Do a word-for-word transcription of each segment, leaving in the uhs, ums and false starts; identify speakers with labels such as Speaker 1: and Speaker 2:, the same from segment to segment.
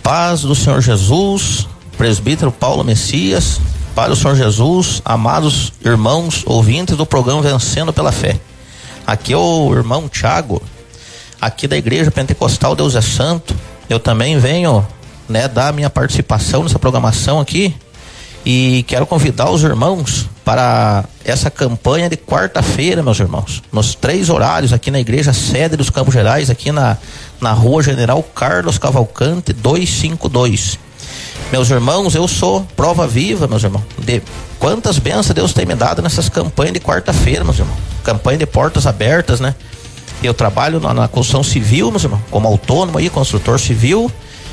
Speaker 1: paz do Senhor Jesus, presbítero Paulo Messias, para o Senhor Jesus, amados irmãos, ouvintes do programa Vencendo pela Fé. Aqui é o irmão Tiago, aqui da Igreja Pentecostal Deus é Santo. Eu também venho, né, dar minha participação nessa programação aqui e quero convidar os irmãos para essa campanha de quarta-feira, meus irmãos, nos três horários aqui na Igreja Sede dos Campos Gerais, aqui na, na Rua General Carlos Cavalcante duzentos e cinquenta e dois. Meus irmãos, eu sou prova viva, meus irmãos, de quantas bênçãos Deus tem me dado nessas campanhas de quarta-feira, meus irmãos. Campanha de portas abertas, né? Eu trabalho na, na construção civil, meus irmãos, como autônomo aí, construtor civil,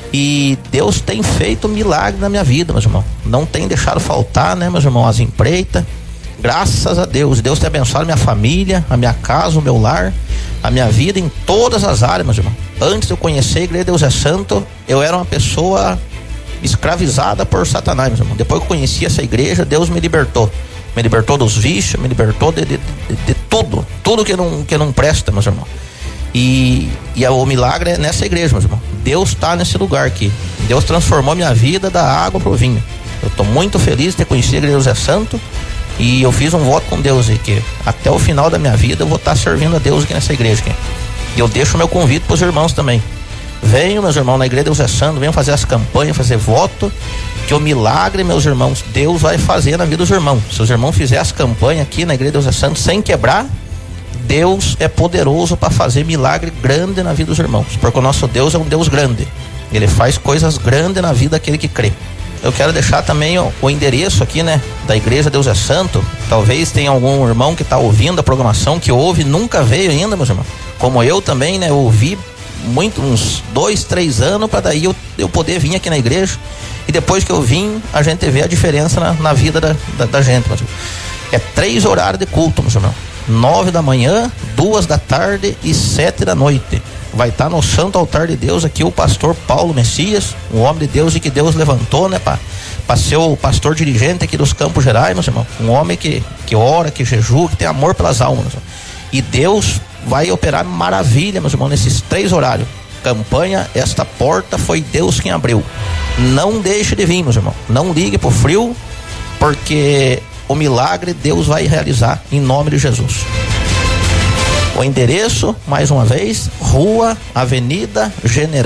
Speaker 1: e Deus tem feito milagre na minha vida, meus irmãos. Não tem deixado faltar, né, meus irmãos, as empreitas. Graças a Deus. Deus tem abençoado a minha família, a minha casa, o meu lar, a minha vida em todas as áreas, meus irmãos. Antes de eu conhecer a Igreja Deus é Santo, eu era uma pessoa escravizada por Satanás, meus irmãos. Depois que eu conheci essa igreja, Deus me libertou. Me libertou dos vícios, me libertou de, de, de, de tudo. Tudo que não, que não presta, meus irmãos. E, e o milagre é nessa igreja, meus irmãos. Deus está nesse lugar aqui. Deus transformou minha vida da água pro vinho. Eu estou muito feliz de ter conhecido a Igreja Deus é Santo. E eu fiz um voto com Deus aí, que até o final da minha vida eu vou estar servindo a Deus aqui nessa igreja aqui. E eu deixo o meu convite para os irmãos também. Venham, meus irmãos, na Igreja Deus é Santo, venham fazer as campanhas, fazer voto, que o milagre, meus irmãos, Deus vai fazer na vida dos irmãos. Se os irmãos fizerem as campanhas aqui na Igreja Deus é Santo sem quebrar, Deus é poderoso para fazer milagre grande na vida dos irmãos, porque o nosso Deus é um Deus grande. Ele faz coisas grandes na vida daquele que crê. Eu quero deixar também o, o endereço aqui, né, da Igreja Deus é Santo. Talvez tenha algum irmão que está ouvindo a programação, que ouve, nunca veio ainda, meus irmãos. Como eu também, né, ouvi muito, uns dois, três anos, para daí eu, eu poder vir aqui na igreja. E depois que eu vim, a gente vê a diferença na, na vida da, da, da gente, meus irmãos. É três horários de culto, meus irmãos. Nove da manhã, duas da tarde e sete da noite. Vai estar no Santo Altar de Deus aqui o pastor Paulo Messias, um homem de Deus e que Deus levantou, né, para ser o pastor dirigente aqui dos Campos Gerais, meus irmãos. Um homem que, que ora, que jejua, que tem amor pelas almas, meus irmãos. E Deus vai operar maravilha, meus irmãos, nesses três horários. Campanha, esta porta foi Deus quem abriu. Não deixe de vir, meus irmãos. Não ligue pro frio, porque o milagre Deus vai realizar em nome de Jesus. O endereço, mais uma vez, Rua Avenida General